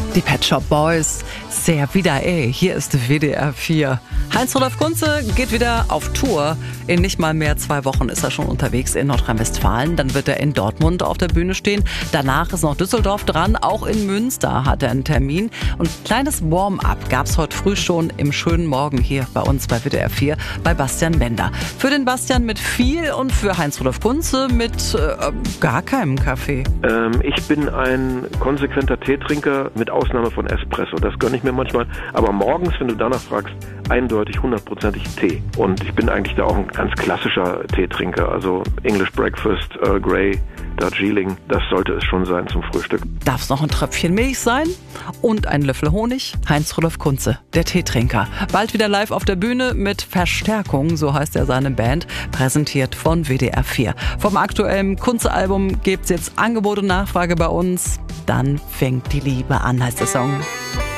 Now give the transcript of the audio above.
Die Pet Shop Boys, sehr wieder hier ist WDR 4. Heinz-Rudolf Kunze geht wieder auf Tour. In nicht mal mehr 2 Wochen ist er schon unterwegs in Nordrhein-Westfalen. Dann wird er in Dortmund auf der Bühne stehen. Danach ist noch Düsseldorf dran. Auch in Münster hat er einen Termin. Und ein kleines Warm-up gab es heute früh schon im schönen Morgen hier bei uns bei WDR 4 bei Bastian Bender. Für den Bastian mit viel und für Heinz-Rudolf Kunze mit gar keinem Kaffee. Ich bin ein konsequenter Teetrinker mit Ausnahme von Espresso. Das gönne ich mir manchmal. Aber morgens, wenn du danach fragst, eindeutig 100%ig Tee. Und ich bin eigentlich da auch ein ganz klassischer Teetrinker. Also English Breakfast, Earl Grey, Darjeeling, das sollte es schon sein zum Frühstück. Darf es noch ein Tröpfchen Milch sein? Und ein Löffel Honig? Heinz-Rudolf Kunze, der Teetrinker. Bald wieder live auf der Bühne mit Verstärkung, so heißt er seine Band, präsentiert von WDR 4. Vom aktuellen Kunze-Album gibt's jetzt Angebot und Nachfrage bei uns. Dann fängt die Liebe an, heißt der Song.